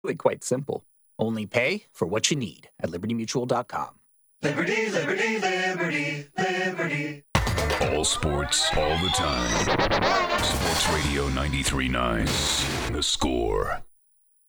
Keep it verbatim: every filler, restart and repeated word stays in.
Really quite simple. Only pay for what you need at liberty mutual dot com. Liberty, liberty, liberty, liberty. All sports, all the time. Sports Radio ninety-three point nine. The Score.